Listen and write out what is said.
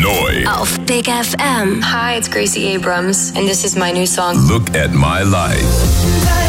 Neu. Auf Big FM. Hi, it's Gracie Abrams, and this is my new song. Look at my life.